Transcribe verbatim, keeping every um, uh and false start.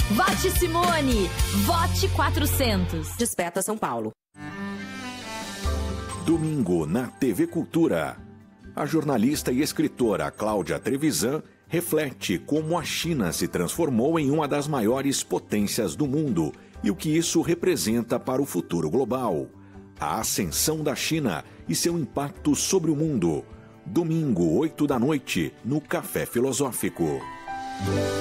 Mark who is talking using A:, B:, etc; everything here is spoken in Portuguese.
A: Vote Simone! Vote quatrocentos!
B: Desperta São Paulo.
C: Domingo na T V Cultura. A jornalista e escritora Cláudia Trevisan reflete como a China se transformou em uma das maiores potências do mundo e o que isso representa para o futuro global. A ascensão da China e seu impacto sobre o mundo. Domingo, oito da noite, no Café Filosófico.